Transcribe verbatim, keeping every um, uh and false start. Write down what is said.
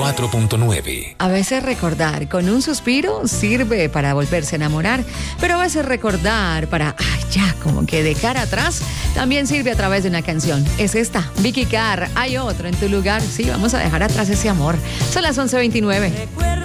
cuatro punto nueve. A veces recordar con un suspiro sirve para volverse a enamorar, pero a veces recordar para, ay, ya, como que dejar atrás, también sirve a través de una canción. Es esta, Vicky Carr, Hay Otro en Tu Lugar. Sí, vamos a dejar atrás ese amor. Son las once veintinueve. Recuerda